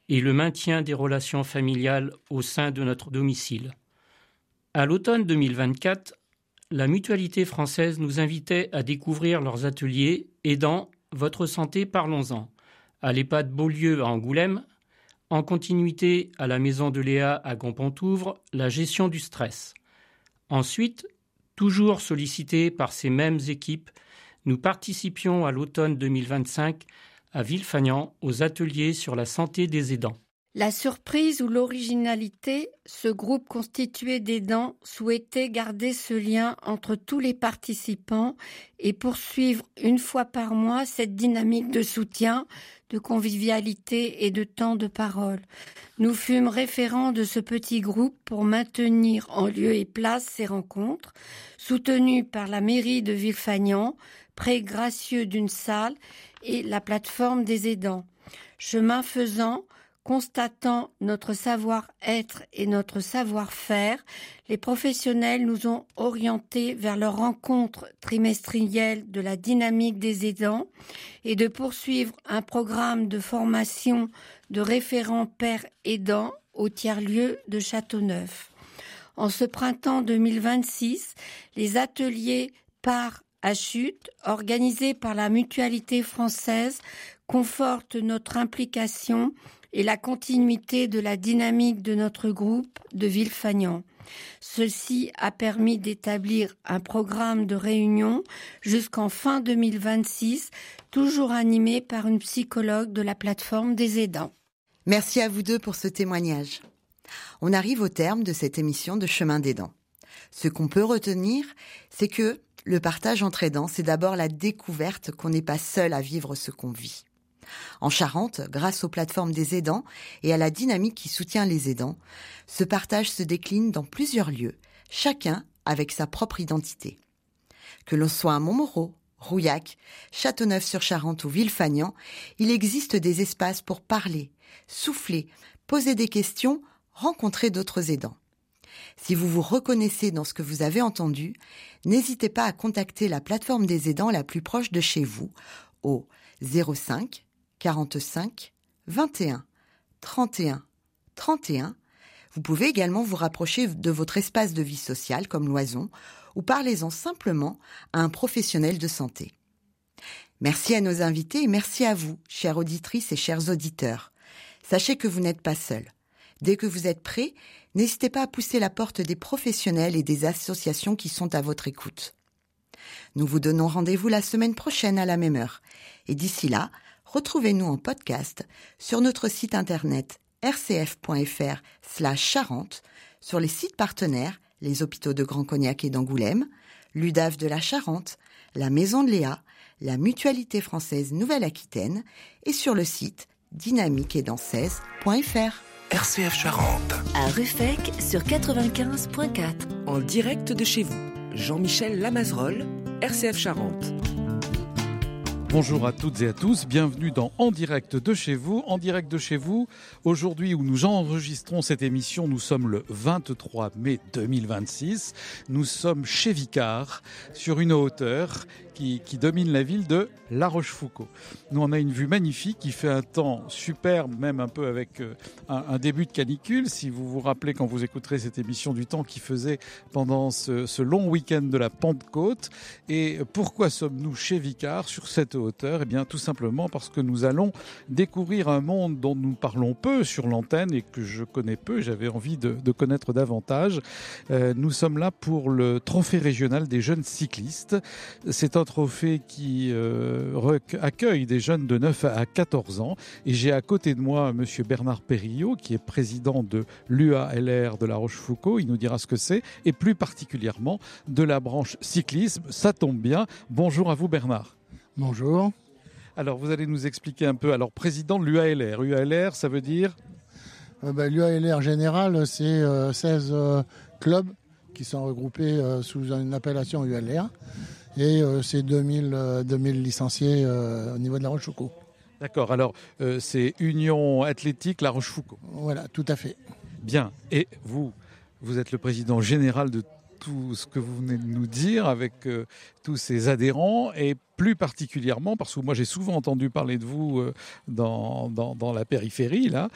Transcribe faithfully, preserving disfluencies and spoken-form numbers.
et le maintien des relations familiales au sein de notre domicile. À l'automne deux mille vingt-quatre, la Mutualité française nous invitait à découvrir leurs ateliers aidant Votre santé, parlons-en, à l'EHPAD Beaulieu à Angoulême, en continuité à la Maison de Léa à Gompontouvre, la gestion du stress. Ensuite, toujours sollicités par ces mêmes équipes, nous participions à l'automne deux mille vingt-cinq à Villefagnan aux ateliers sur la santé des aidants. La surprise ou l'originalité, ce groupe constitué d'aidants souhaitait garder ce lien entre tous les participants et poursuivre une fois par mois cette dynamique de soutien, de convivialité et de temps de parole. Nous fûmes référents de ce petit groupe pour maintenir en lieu et place ces rencontres, soutenus par la mairie de Villefagnan, prêt gracieux d'une salle et la plateforme des aidants. Chemin faisant, constatant notre savoir-être et notre savoir-faire, les professionnels nous ont orientés vers leur rencontre trimestrielle de la dynamique des aidants et de poursuivre un programme de formation de référents pères aidants au tiers-lieu de Châteauneuf. En ce printemps deux mille vingt-six, les ateliers Part à chute, organisés par la Mutualité française, confortent notre implication et la continuité de la dynamique de notre groupe de Villefagnan. Ceci a permis d'établir un programme de réunion jusqu'en fin deux mille vingt-six, toujours animé par une psychologue de la plateforme des aidants. Merci à vous deux pour ce témoignage. On arrive au terme de cette émission de Chemin d'aidant. Ce qu'on peut retenir, c'est que le partage entre aidants, c'est d'abord la découverte qu'on n'est pas seul à vivre ce qu'on vit. En Charente, grâce aux plateformes des aidants et à la dynamique qui soutient les aidants, ce partage se décline dans plusieurs lieux, chacun avec sa propre identité. Que l'on soit à Montmoreau, Rouillac, Châteauneuf-sur-Charente ou Villefagnan, il existe des espaces pour parler, souffler, poser des questions, rencontrer d'autres aidants. Si vous vous reconnaissez dans ce que vous avez entendu, n'hésitez pas à contacter la plateforme des aidants la plus proche de chez vous au zéro cinq quarante-cinq vingt et un trente et un trente et un. Vous pouvez également vous rapprocher de votre espace de vie sociale comme l'Oison ou parlez-en simplement à un professionnel de santé. Merci à nos invités et merci à vous, chères auditrices et chers auditeurs. Sachez que vous n'êtes pas seuls. Dès que vous êtes prêts, n'hésitez pas à pousser la porte des professionnels et des associations qui sont à votre écoute. Nous vous donnons rendez-vous la semaine prochaine à la même heure. Et d'ici là, retrouvez-nous en podcast sur notre site internet r c f point f r slash Charente, sur les sites partenaires, les hôpitaux de Grand Cognac et d'Angoulême, l'U D A F de la Charente, la Maison de Léa, la Mutualité française Nouvelle-Aquitaine et sur le site dynamique aidant seize point f r. R C F Charente. À Ruffec sur quatre-vingt-quinze point quatre. En direct de chez vous, Jean-Michel Lamazerolle, R C F Charente. Bonjour à toutes et à tous, bienvenue dans En direct de chez vous. En direct de chez vous, aujourd'hui où nous enregistrons cette émission, nous sommes le vingt-trois mai deux mille vingt-six. Nous sommes chez Vicard, sur une hauteur qui, qui domine la ville de La Rochefoucauld. Nous, on a une vue magnifique, qui fait un temps superbe, même un peu avec un, un début de canicule. Si vous vous rappelez, quand vous écouterez cette émission, du temps qu'il faisait pendant ce, ce long week-end de la Pentecôte. Et pourquoi sommes-nous chez Vicard, sur cette hauteur? Eh bien, tout simplement parce que nous allons découvrir un monde dont nous parlons peu sur l'antenne et que je connais peu. J'avais envie de, de connaître davantage. Euh, nous sommes là pour le trophée régional des jeunes cyclistes. C'est un trophée qui euh, accueille des jeunes de neuf à quatorze ans. Et j'ai à côté de moi monsieur Bernard Périllot, qui est président de l'U A L R de La Rochefoucauld. Il nous dira ce que c'est, et plus particulièrement de la branche cyclisme. Ça tombe bien. Bonjour à vous Bernard. Bonjour. Alors vous allez nous expliquer un peu. Alors président de l'U A L R. U A L R, ça veut dire euh, ben, L'U A L R général, c'est euh, seize euh, clubs qui sont regroupés euh, sous une appellation U A L R. Et euh, c'est deux mille, euh, deux mille licenciés euh, au niveau de La Rochefoucauld. D'accord, alors euh, c'est Union Athlétique La Rochefoucauld. Voilà, tout à fait. Bien, et vous, vous êtes le président général de tout ce que vous venez de nous dire avec euh, tous ces adhérents, et plus particulièrement, parce que moi j'ai souvent entendu parler de vous euh, dans, dans, dans la périphérie, là,